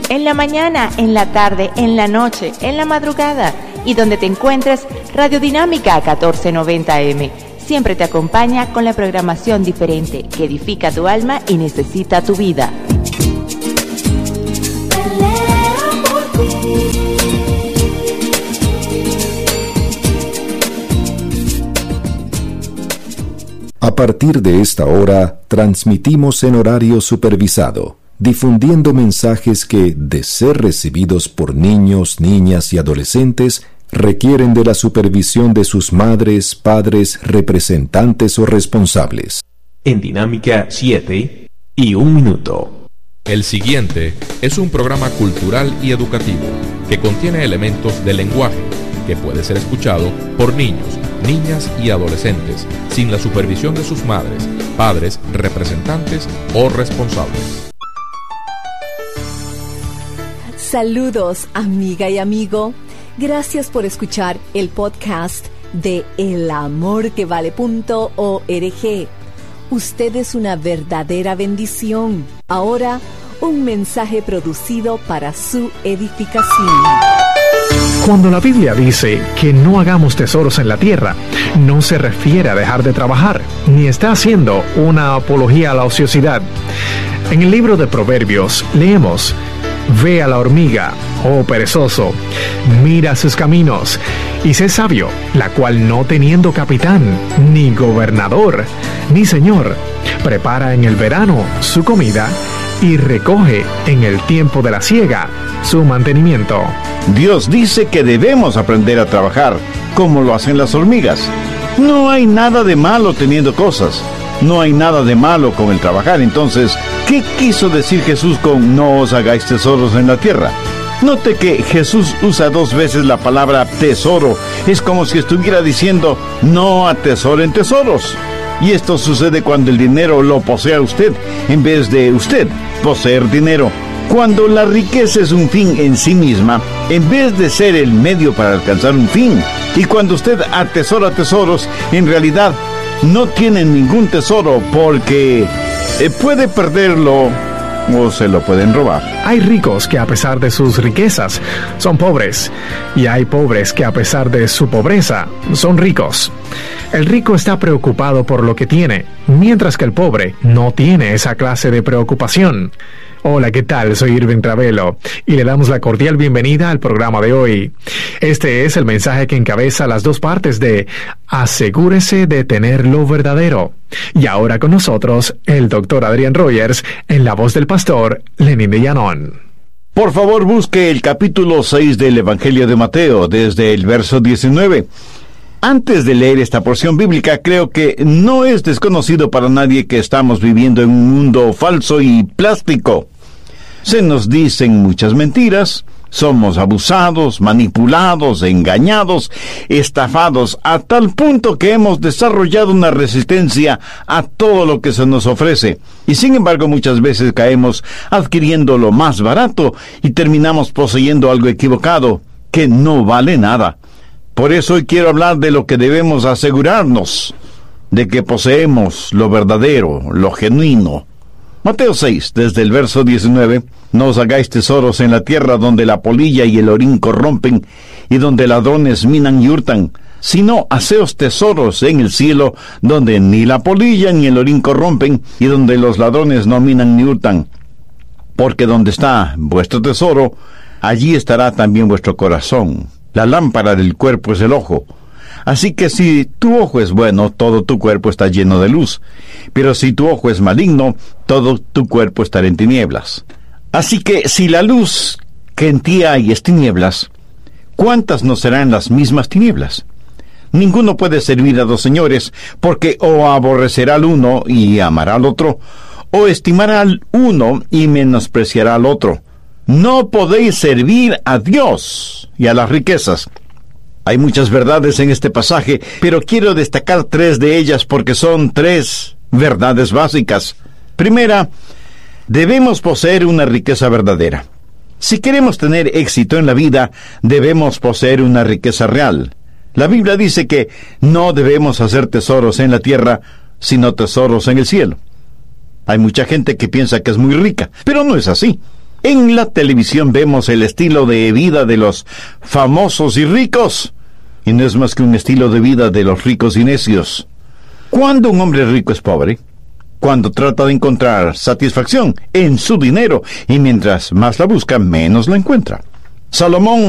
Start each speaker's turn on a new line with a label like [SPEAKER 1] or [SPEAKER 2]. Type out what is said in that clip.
[SPEAKER 1] En la mañana, en la tarde, en la noche, en la madrugada y donde te encuentres, Radio Dinámica 1490M. Siempre te acompaña con la programación diferente que edifica tu alma y necesita tu vida.
[SPEAKER 2] A partir de esta hora, transmitimos en horario supervisado, difundiendo mensajes que, de ser recibidos por niños, niñas y adolescentes, requieren de la supervisión de sus madres, padres, representantes o responsables.
[SPEAKER 3] En Dinámica 7 y 1 minuto.
[SPEAKER 4] El siguiente es un programa cultural y educativo que contiene elementos del lenguaje que puede ser escuchado por niños, niñas y adolescentes sin la supervisión de sus madres, padres, representantes o responsables.
[SPEAKER 5] Saludos, amiga y amigo. Gracias por escuchar el podcast de elamorquevale.org. Usted es una verdadera bendición. Ahora, un mensaje producido para su edificación.
[SPEAKER 6] Cuando la Biblia dice que no hagamos tesoros en la tierra, no se refiere a dejar de trabajar, ni está haciendo una apología a la ociosidad. En el libro de Proverbios leemos: Ve a la hormiga, oh perezoso, mira sus caminos, y sé sabio, la cual no teniendo capitán, ni gobernador, ni señor, prepara en el verano su comida y recoge en el tiempo de la siega su mantenimiento.
[SPEAKER 7] Dios dice que debemos aprender a trabajar, como lo hacen las hormigas. No hay nada de malo teniendo cosas. No hay nada de malo con el trabajar. Entonces, ¿qué quiso decir Jesús con no os hagáis tesoros en la tierra? Note que Jesús usa 2 veces la palabra tesoro. Es como si estuviera diciendo, no atesoren tesoros. Y esto sucede cuando el dinero lo posee usted, en vez de usted poseer dinero. Cuando la riqueza es un fin en sí misma, en vez de ser el medio para alcanzar un fin. Y cuando usted atesora tesoros, en realidad no tiene ningún tesoro, porque puede perderlo o se lo pueden robar.
[SPEAKER 6] Hay ricos que a pesar de sus riquezas son pobres, y hay pobres que a pesar de su pobreza son ricos. El rico está preocupado por lo que tiene, mientras que el pobre no tiene esa clase de preocupación. Hola, ¿qué tal? Soy Irving Travelo y le damos la cordial bienvenida al programa de hoy. Este es el mensaje que encabeza las 2 partes de Asegúrese de tener lo verdadero. Y ahora con nosotros, el Dr. Adrián Rogers, en la voz del pastor Lenín de Llanón.
[SPEAKER 7] Por favor, busque el capítulo 6 del Evangelio de Mateo, desde el verso 19. Antes de leer esta porción bíblica, creo que no es desconocido para nadie que estamos viviendo en un mundo falso y plástico. Se nos dicen muchas mentiras, somos abusados, manipulados, engañados, estafados, a tal punto que hemos desarrollado una resistencia a todo lo que se nos ofrece. Y sin embargo, muchas veces caemos adquiriendo lo más barato y terminamos poseyendo algo equivocado, que no vale nada. Por eso hoy quiero hablar de lo que debemos asegurarnos, de que poseemos lo verdadero, lo genuino. Mateo 6, desde el verso 19, no os hagáis tesoros en la tierra donde la polilla y el orín corrompen, y donde ladrones minan y hurtan, sino haceos tesoros en el cielo, donde ni la polilla ni el orín corrompen, y donde los ladrones no minan ni hurtan. Porque donde está vuestro tesoro, allí estará también vuestro corazón. La lámpara del cuerpo es el ojo. Así que si tu ojo es bueno, todo tu cuerpo está lleno de luz. Pero si tu ojo es maligno, todo tu cuerpo estará en tinieblas. Así que si la luz que en ti hay es tinieblas, ¿cuántas no serán las mismas tinieblas? Ninguno puede servir a 2 señores, porque o aborrecerá al uno y amará al otro, o estimará al uno y menospreciará al otro. No podéis servir a Dios y a las riquezas. Hay muchas verdades en este pasaje, pero quiero destacar 3 de ellas porque son 3 verdades básicas. Primera, debemos poseer una riqueza verdadera. Si queremos tener éxito en la vida, debemos poseer una riqueza real. La Biblia dice que no debemos hacer tesoros en la tierra, sino tesoros en el cielo. Hay mucha gente que piensa que es muy rica, pero no es así. En la televisión vemos el estilo de vida de los famosos y ricos, y no es más que un estilo de vida de los ricos y necios. ¿Cuándo un hombre rico es pobre? Cuando trata de encontrar satisfacción en su dinero, y mientras más la busca, menos la encuentra. Salomón